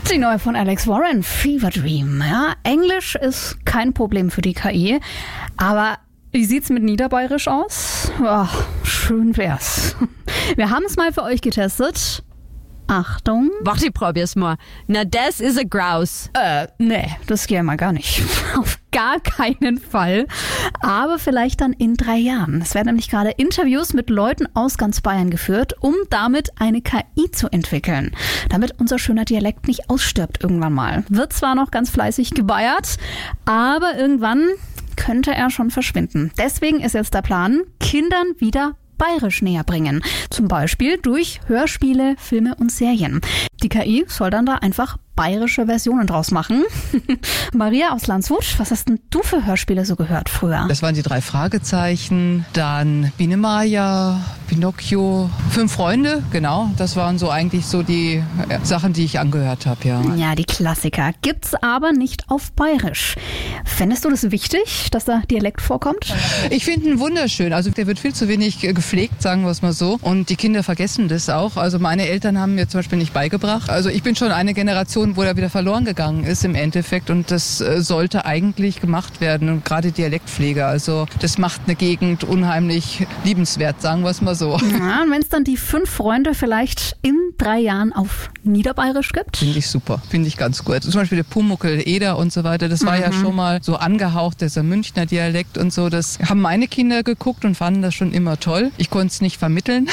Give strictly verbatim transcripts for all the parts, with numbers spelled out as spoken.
Die neue von Alex Warren, Fever Dream. Ja, Englisch ist kein Problem für die K I, aber wie sieht's mit Niederbayerisch aus? Oh, schön wär's. Wir haben es mal für euch getestet. Achtung. Warte, ich probier's mal. Na, das ist ein Graus. Äh, nee, das geht ja mal gar nicht. Auf gar keinen Fall. Aber vielleicht dann in drei Jahren. Es werden nämlich gerade Interviews mit Leuten aus ganz Bayern geführt, um damit eine K I zu entwickeln. Damit unser schöner Dialekt nicht ausstirbt irgendwann mal. Wird zwar noch ganz fleißig gebayert, aber irgendwann könnte er schon verschwinden. Deswegen ist jetzt der Plan, Kindern wieder Bayerisch näher bringen. Zum Beispiel durch Hörspiele, Filme und Serien. Die K I soll dann da einfach bayerische Versionen draus machen. Maria aus Landshut, was hast denn du für Hörspiele so gehört früher? Das waren die drei Fragezeichen, dann Biene Maya, Pinocchio, Fünf Freunde, genau. Das waren so eigentlich so die ja, Sachen, die ich angehört habe, ja. Ja, die Klassiker. Gibt's aber nicht auf Bayerisch. Fändest du das wichtig, dass da Dialekt vorkommt? Ich finde ihn wunderschön. Also der wird viel zu wenig gepflegt, sagen wir es mal so. Und die Kinder vergessen das auch. Also meine Eltern haben mir zum Beispiel nicht beigebracht. Also ich bin schon eine Generation, wo er wieder verloren gegangen ist im Endeffekt. Und das äh, sollte eigentlich gemacht werden. Und gerade Dialektpflege. Also das macht eine Gegend unheimlich liebenswert, sagen wir es mal so. Ja, und wenn es dann die Fünf Freunde vielleicht in drei Jahren auf Niederbayerisch gibt? Finde ich super. Finde ich ganz gut. Zum Beispiel der Pumuckl, Eder und so weiter. Das war mhm. ja schon mal so angehaucht, dieser Münchner Dialekt und so. Das haben meine Kinder geguckt und fanden das schon immer toll. Ich konnte es nicht vermitteln.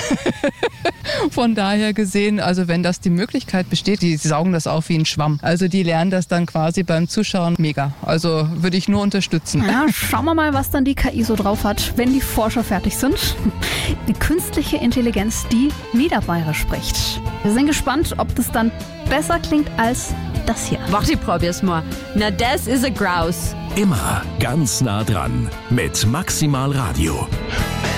Von daher gesehen, also wenn das die Möglichkeit besteht, die saugen das auf wie ein Schwamm. Also die lernen das dann quasi beim Zuschauen mega. Also würde ich nur unterstützen. Ja, schauen wir mal, was dann die K I so drauf hat, wenn die Forscher fertig sind. Die künstliche Intelligenz, die Niederbayerisch spricht. Wir sind gespannt, ob das dann besser klingt als das hier. Warte, ich probier's mal. Na, das ist ein Graus. Immer ganz nah dran mit Maximal Radio.